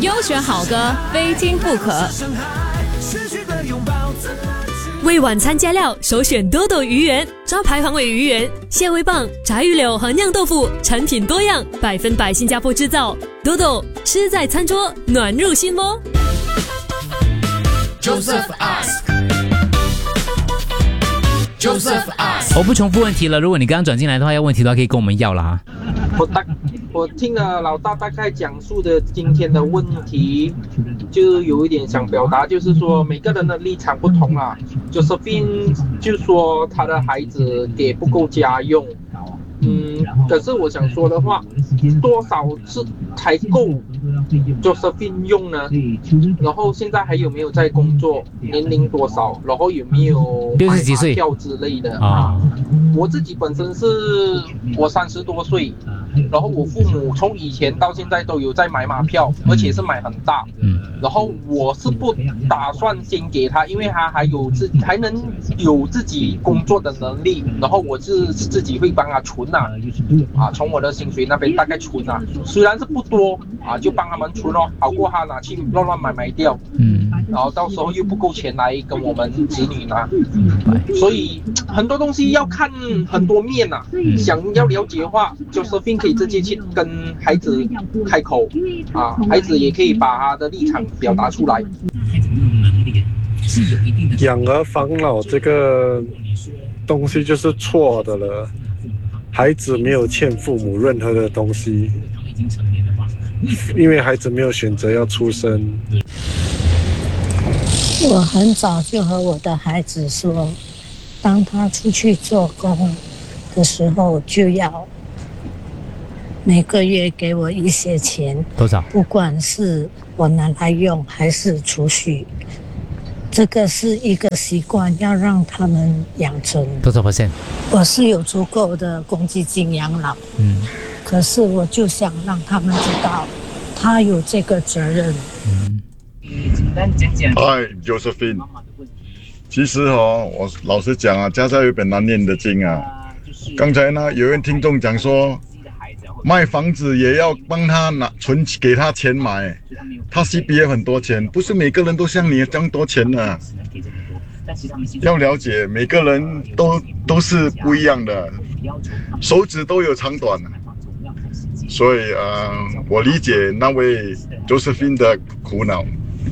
优选好歌，非听不可。 为晚餐加料，首选多多鱼圆，招牌黄尾鱼圆、蟹味棒、炸鱼柳和酿豆腐，产品多样，100%新加坡制造。多多吃在餐桌，暖入心窝。 Joseph ask。 我不重复问题了，如果你刚刚转进来的话，要问题的话可以跟我们要啦。 我听了老大大概讲述的今天的问题，就有一点想表达，就是说每个人的立场不同啦。Josephine 就说他的孩子给不够家用，可是我想说的话，多少是才够 Josephine 用呢？然后现在还有没有在工作？年龄多少？然后有没有 60几岁票之类的啊？ 我自己本身是我30多岁，然后我父母从以前到现在都有在买马票，而且是买很大。然后我是不打算先给他，因为他还能有自己工作的能力，然后我是自己会帮他存从我的薪水那边大概存虽然是不多就帮他们存好过他拿去乱买掉，然后到时候又不够钱来跟我们子女拿，所以很多东西要看很多面想要了解的话，Josephine可以直接去跟孩子开口孩子也可以把他的立场表达出来。 养儿防老这个东西就是错的了，孩子没有欠父母任何的东西，因为孩子没有选择要出生。 我很早就和我的孩子说，当他出去做工的时候，就要每个月给我一些钱。 多少？ 不管是我拿来用还是储蓄，这个是一个习惯，要让他们养成。 多少%？ 我是有足够的公积金养老，可是我就想让他们知道，他有这个责任。 嗨 ，Josephine， 其实我老实讲家家有本难念的经刚才呢，有人听众讲说，卖房子也要帮他存给他钱买，他 CPF 很多钱，不是每个人都像你这样多钱的。要了解，每个人都是不一样的，手指都有长短，所以我理解那位 Josephine 的苦恼。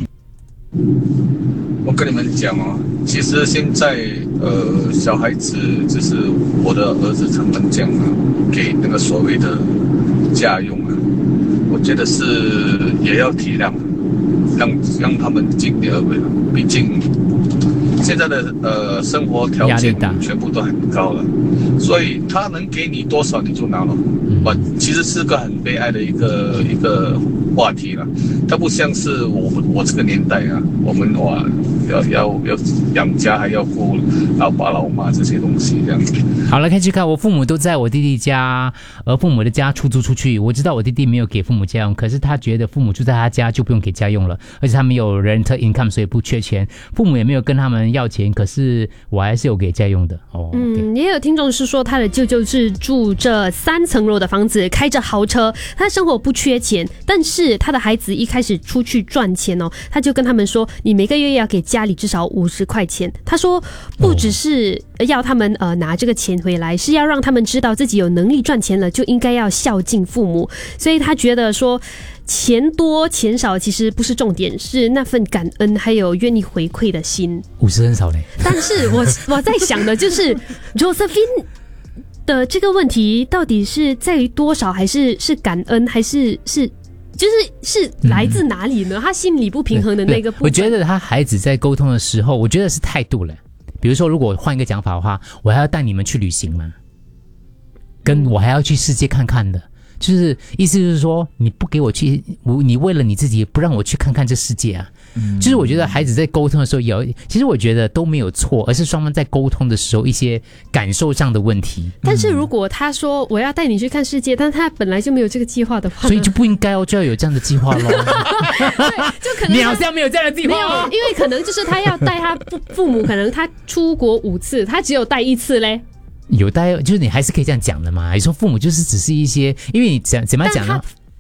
我跟你们讲其实现在小孩子就是我的儿子他们讲给那个所谓的家用我觉得是也要体谅，让他们尽力而为毕竟现在的生活条件全部都很高了，所以他能给你多少你就拿了。其实是个很悲哀的一个话题了。它不像是我这个年代我们要养家，还要顾老爸老妈这些东西这样子。 好了，开始看，我父母都在我弟弟家，而父母的家出租出去。我知道我弟弟没有给父母家用，可是他觉得父母住在他家就不用给家用了，而且他没有 rental income， 所以不缺钱。父母也没有跟他们要钱，可是我还是有给家用的。 也有听众是说他的舅舅是住着3层楼的房子，开着豪车，他的生活不缺钱，但是他的孩子一开始出去赚钱他就跟他们说，你每个月要给家里至少50块钱。他说不只是要他们拿这个钱回来，是要让他们知道自己有能力赚钱了，就应该要孝敬父母。所以他觉得说钱多钱少其实不是重点，是那份感恩还有愿意回馈的心。 50很少嘞。但是我在想的就是Josephine 的这个问题到底是在于多少，还是感恩，还是就是来自哪里呢？他心里不平衡的那个部分。 我觉得他孩子在沟通的时候，我觉得是态度了。比如说，如果换一个讲法的话，我还要带你们去旅行吗？跟我还要去世界看看的。就是意思就是说，你不给我去，你为了你自己不让我去看看这世界就是我觉得孩子在沟通的时候其实我觉得都没有错，而是双方在沟通的时候一些感受上的问题。 但是如果他说我要带你去看世界，但他本来就没有这个计划的话， 所以就不应该就要有这样的计划咯。 就可能你好像没有这样的计划没有，因为可能就是他要带他父母，可能他出国5次，他只有带1次嘞。 有带，就是你还是可以这样讲的嘛。你说父母就是只是一些，因为你怎么讲呢？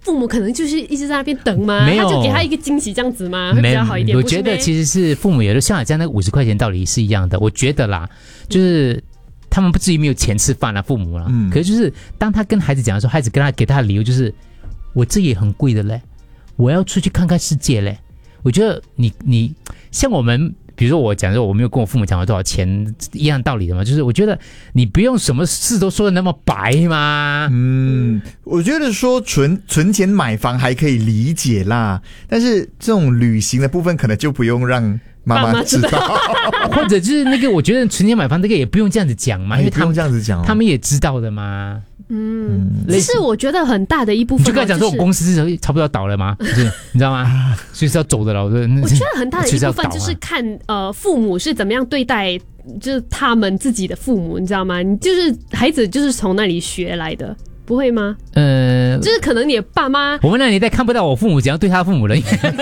父母可能就是一直在那边等嘛， 没有， 他就给他一个惊喜这样子嘛，会比较好一点。 我觉得其实是父母有的像你这样那个50块钱道理是一样的，我觉得啦，就是他们不至于没有钱吃饭啦，父母啦，可是就是当他跟孩子讲的时候，孩子给他的理由就是我这也很贵的嘞，我要出去看看世界嘞。我觉得你像我们。比如说我讲说我没有跟我父母讲了多少钱，一样道理的嘛，就是我觉得你不用什么事都说的那么白嘛。 我觉得说存钱买房还可以理解啦，但是这种旅行的部分可能就不用让妈妈知道， 或者就是那个我觉得存钱买房这个也不用这样子讲嘛，因为他们这样子讲， 他们也知道的嘛。 其实我觉得很大的一部分， 你就跟他讲说我公司是差不多要倒了吗？你知道吗？所以是要走的了。我觉得很大的一部分就是看父母是怎么样对待，就是他们自己的父母，你知道吗？你就是孩子就是从那里学来的。不会吗？就是可能你的爸妈， 我们那年代看不到我父母怎样对他父母了，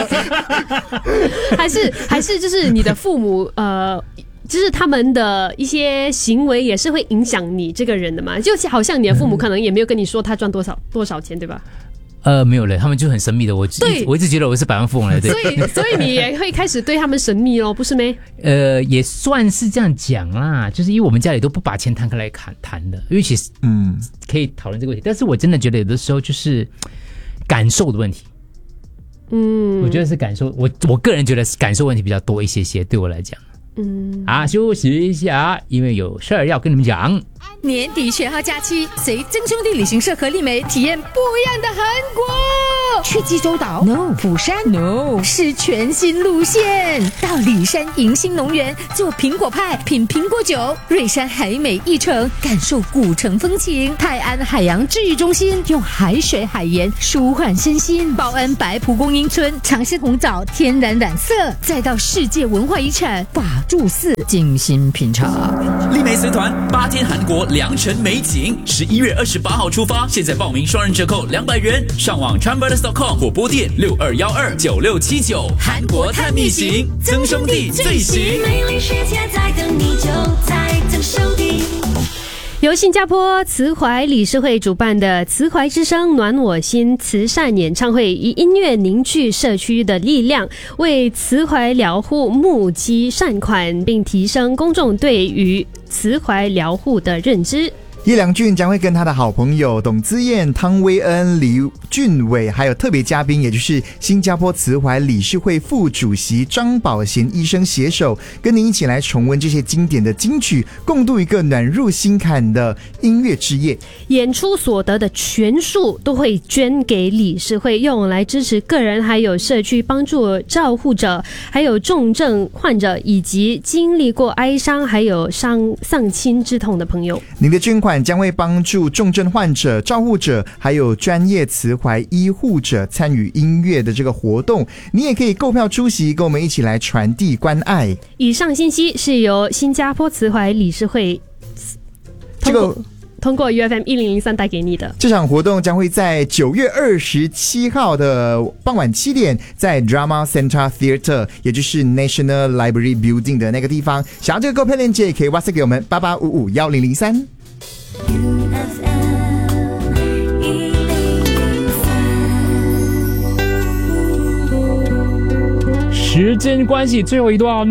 还是就是你的父母就是他们的一些行为也是会影响你这个人的嘛，就好像你的父母可能也没有跟你说他赚多少钱，对吧？ 没有嘞，他们就很神秘的。我一直觉得我是百万富翁来的， 所以你也会开始对他们神秘咯，不是咩？ 也算是这样讲啦，就是因为我们家里都不把钱摊开来谈的，因为其实可以讨论这个问题，但是我真的觉得有的时候就是感受的问题。我觉得是感受，我个人觉得是感受问题比较多一些，对我来讲。休息一下，因为有事儿要跟你们讲。 年底全号假期，随真兄弟旅行社和丽梅体验不一样的韩国。去济州岛 ？No。釜山 ？No。是全新路线，到里山迎新农园做苹果派，品苹果酒；瑞山海美一城感受古城风情；泰安海洋治愈中心用海水海盐舒缓身心；报恩白蒲公英村尝鲜红枣天然染色，再到世界文化遗产法住寺精心品尝。 丽梅随团8天韩国良辰美景，11月28号出发，现在报名双人折扣200元，上网 Travelers.com 或拨电62129679。韩国探秘行，曾兄弟最行。美丽世界在等你，就在曾兄弟。 由新加坡慈怀理事会主办的慈怀之声暖我心慈善演唱会，以音乐凝聚社区的力量，为慈怀疗护募集善款，并提升公众对于慈怀疗护的认知。 叶良俊将会跟他的好朋友董姿燕、汤威恩、李俊伟，还有特别嘉宾，也就是新加坡慈怀理事会副主席张宝贤医生携手，跟您一起来重温这些经典的金曲，共度一个暖入心坎的音乐之夜。 演出所得的全数都会捐给理事会，用来支持个人还有社区，帮助照护者，还有重症患者，以及经历过哀伤还有丧亲之痛的朋友。 您的捐款将会帮助重症患者、照护者，还有专业慈怀医护者参与音乐的这个活动。你也可以购票出席，跟我们一起来传递关爱。以上信息是由新加坡慈怀理事会通过 UFM1003 带给你的。 这场活动将会在9月27号的傍晚7点，在 Drama Center Theatre， 也就是 National Library Building 的那个地方。想要这个购票链接，可以 WhatsApp 给我们88551003。 时间关系，最后一段。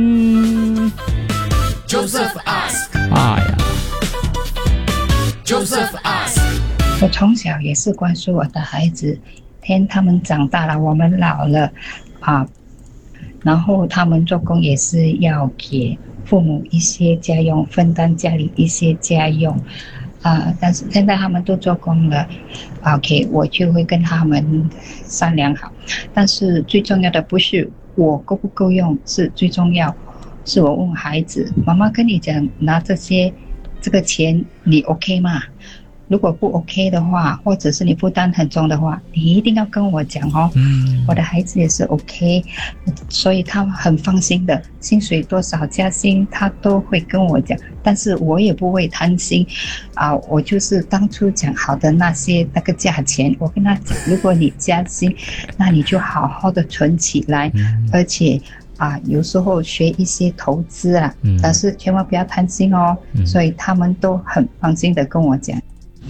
Joseph ask， 哎呀 ，Joseph ask， 我从小也是灌输我的孩子，天他们长大了，我们老了然后他们做工也是要给父母一些家用，分担家里一些家用。但是现在他们都做工了 ，OK， 我就会跟他们商量好。但是最重要的不是我够不够用，是最重要，是我问孩子，妈妈跟你讲拿这个钱，你 OK 吗？如果不 OK 的话，或者是你负担很重的话，你一定要跟我讲哦。我的孩子也是 OK， 所以他很放心的，薪水多少加薪他都会跟我讲，但是我也不会贪心我就是当初讲好的那个价钱，我跟他讲，如果你加薪，那你就好好的存起来，而且有时候学一些投资但是千万不要贪心哦。所以他们都很放心的跟我讲。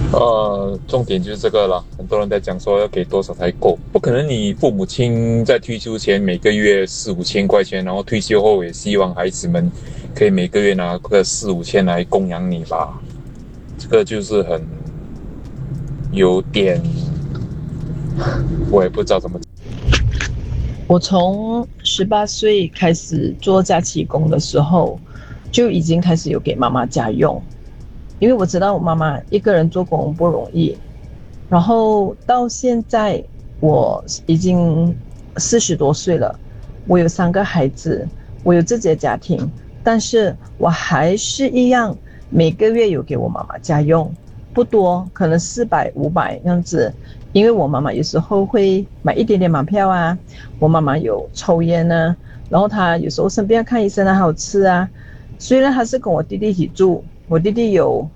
重点就是这个了。很多人在讲说要给多少才够，不可能你父母亲在退休前每个月4-5千块钱，然后退休后也希望孩子们可以每个月拿个4-5千来供养你吧。这个就是很有点，我也不知道怎么。 我从18岁开始做假期工的时候，就已经开始有给妈妈家用，因为我知道我妈妈一个人做工不容易。然后到现在我已经40多岁了，我有3个孩子，我有自己的家庭，但是我还是一样每个月有给我妈妈家用，不多，可能400-500样子。因为我妈妈有时候会买一点点马票啊，我妈妈有抽烟啊，然后她有时候生病要看医生啊，还有吃啊。虽然她是跟我弟弟一起住，我弟弟有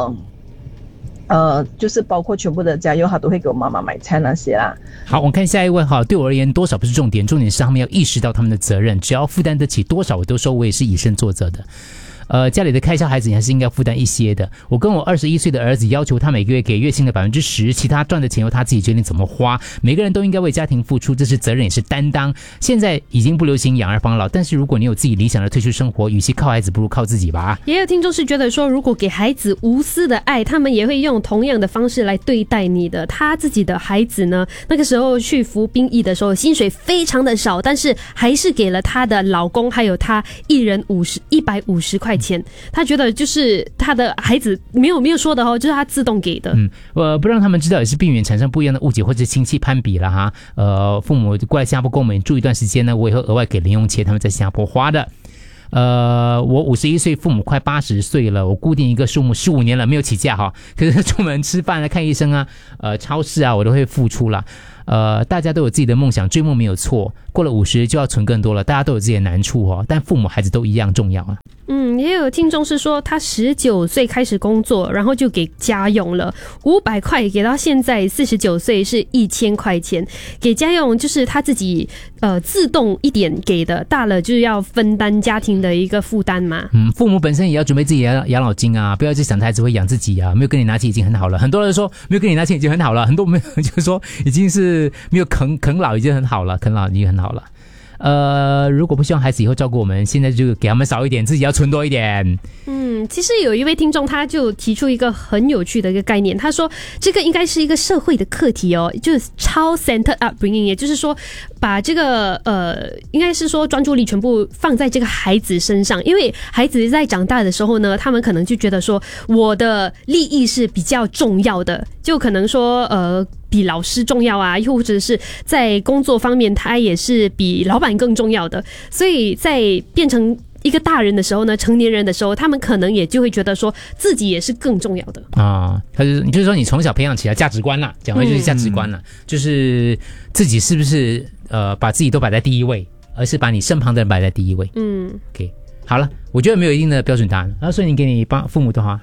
就是包括全部的家用，他都会给我妈妈买菜那些啦。 好，我们看下一位哈。对我而言，多少不是重点，重点是他们要意识到他们的责任，只要负担得起多少，我都说我也是以身作则的。家里的开销孩子还是应该负担一些的。我跟我21岁的儿子要求他每个月给月薪的10%，其他赚的钱由他自己决定怎么花。每个人都应该为家庭付出，这是责任也是担当。现在已经不流行养儿防老，但是如果你有自己理想的退休生活，与其靠孩子，不如靠自己吧。 也有听众是觉得说，如果给孩子无私的爱，他们也会用同样的方式来对待你的。他自己的孩子呢，那个时候去服兵役的时候，薪水非常的少，但是还是给了他的老公还有他一人150块钱。他觉得就是他的孩子没有说的哦，就是他自动给的。 不让他们知道也是避免产生不一样的误解或者亲戚攀比了哈。父母过来新加坡跟我们住一段时间呢，我也会额外给零用钱，他们在新加坡花的。我51岁，父母快80岁了，我固定一个数目15年了，没有起价哈。可是出门吃饭啊、看医生啊、超市啊，我都会付出了。大家都有自己的梦想，追梦没有错。过了50就要存更多了，大家都有自己的难处哦，但父母孩子都一样重要啊。 也有听众是说，他19岁开始工作，然后就给家用了500块，给到现在49岁是1000块钱。给家用就是他自己自动一点给的，大了就是要分担家庭的一个负担嘛。 父母本身也要准备自己的养老金啊，不要去想孩子会养自己啊，没有跟你拿钱已经很好了。很多人说没有跟你拿钱已经很好了，很多没有就是说已经是没有啃老已经很好了，啃老已经很好了。如果不希望孩子以后照顾我们，现在就给他们少一点，自己要存多一点。 其实有一位听众他就提出一个很有趣的一个概念，他说这个应该是一个社会的课题哦，就是超 centered upbringing， 也就是说把这个应该是说专注力全部放在这个孩子身上，因为孩子在长大的时候呢，他们可能就觉得说我的利益是比较重要的，就可能说比老师重要啊，又或者是在工作方面他也是比老板更重要的，所以在变成一个大人的时候呢，成年人的时候，他们可能也就会觉得说自己也是更重要的啊。就是说你从小培养起来价值观啦，讲回就是价值观啦，就是自己是不是把自己都摆在第一位，而是把你身旁的人摆在第一位。OK， 好了，我觉得没有一定的标准答案。所以你给你父母多少？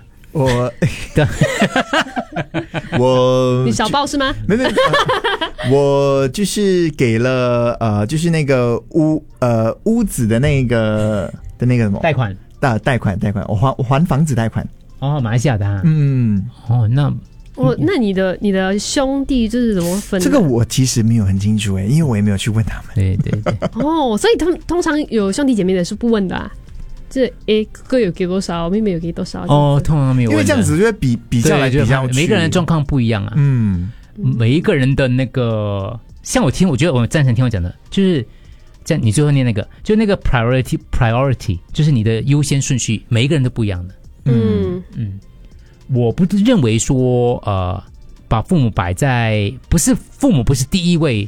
你小报是吗？ 没，我就是给了就是那个屋子的那个什么贷款， 我还房子贷款。 马来西亚的啊。 那你的兄弟就是怎么分的？ 这个我其实没有很清楚因为我也没有去问他们。 对。 所以通常有兄弟姐妹的是不问的啊。这哥哥有给多少，妹妹有给多少？ 通常没有问的， 因为这样子就会比较来比较去， 每个人的状况不一样啊。每一个人的那个，像我觉得我赞成听我讲的，就是这样。你最后念那个，就那个 priority， 就是你的优先顺序，每一个人都不一样的。我不认为说把父母摆在父母不是第一位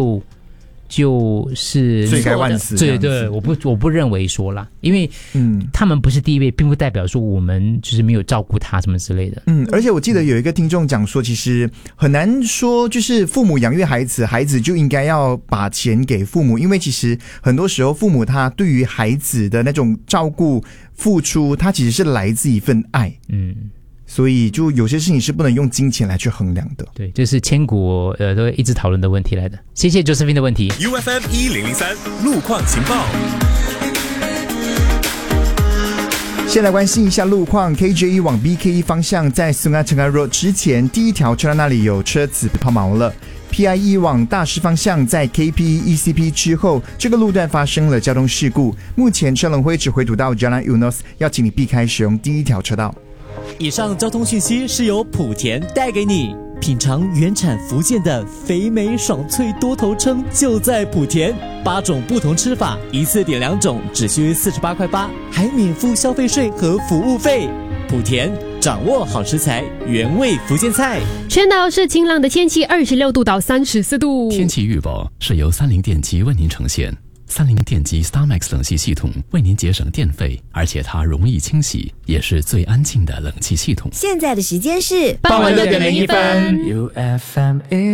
就是罪该万死。 对，我不认为说啦，因为他们不是第一位，并不代表说我们就是没有照顾他什么之类的。 而且我记得有一个听众讲说，其实很难说就是父母养育孩子，孩子就应该要把钱给父母，因为其实很多时候父母他对于孩子的那种照顾付出，他其实是来自一份爱。所以就有些事情是不能用金钱来去衡量的。 对，这是千古都会一直讨论的问题来的。谢谢 Josephine 的问题。 UFM 1003路况情报。 先来关心一下路况 ，KJ1 往 BK1 方向在 Sungai Tengah Road 之前，第一条车道那里有车子抛锚了。PI1 往大师方向在 KP-ECP 之后，这个路段发生了交通事故，目前车龙会只回堵到 Jalan Eunos， 要请你避开使用第一条车道。 以上交通讯息是由莆田带给你。品尝原产福建的肥美爽脆多头称就在莆田，8种不同吃法，一次点2种，只需48.8块，还免付消费税和服务费。莆田掌握好食材，原味福建菜。 全岛是晴朗的天气，26度到34度。 天气预报是由30电机为您呈现。30电机 StarMax 冷气系统为您节省电费，而且它容易清洗，也是最安静的冷气系统。 现在的时间是傍晚6点01分。